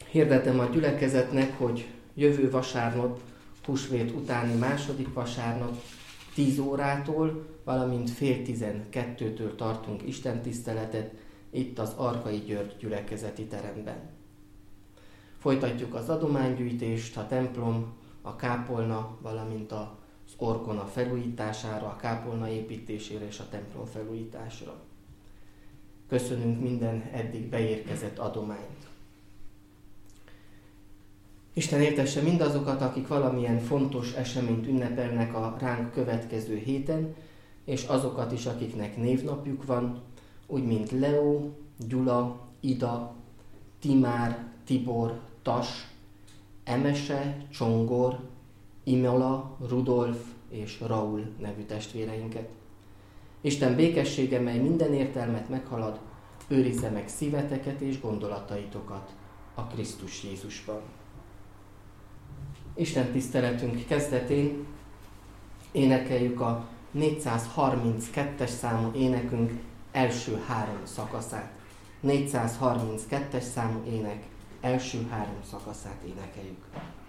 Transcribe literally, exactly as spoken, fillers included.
Hirdetem a gyülekezetnek, hogy jövő vasárnap, húsvét utáni második vasárnap tíz órától, valamint fél tizenkettőtől tartunk istentiszteletet itt az Arkai György gyülekezeti teremben. Folytatjuk az adománygyűjtést a templom, a kápolna, valamint az orgona felújítására, a kápolna építésére és a templom felújításra. Köszönünk minden eddig beérkezett adományt. Isten értesse mindazokat, akik valamilyen fontos eseményt ünnepelnek a ránk következő héten, és azokat is, akiknek névnapjuk van, úgy mint Leo, Gyula, Ida, Timár, Tibor, Tas, Emese, Csongor, Imola, Rudolf és Raul nevű testvéreinket. Isten békessége, mely minden értelmet meghalad, őrizze meg szíveteket és gondolataitokat a Krisztus Jézusban. Isten tiszteletünk kezdetén énekeljük a négyszázharminckettes számú énekünk első három szakaszát. négyszázharminckettes számú ének első három szakaszát énekeljük.